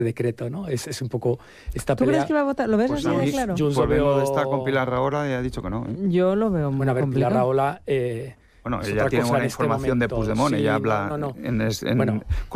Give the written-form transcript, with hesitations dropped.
decreto, ¿no? Es un poco esta ¿Tú pelea. crees que va a votar? ¿Lo ves Pues así a de mí, claro? Junts pues lo viendo veo- de estar con Pilar Rahola y ha dicho que no, ¿eh? Yo lo veo muy Bueno, a ver, Pilar complicado. Rahola... Bueno, es ella otra tiene cosa buena en este información de momento. Puigdemont, Sí, ella habla no. en Bueno,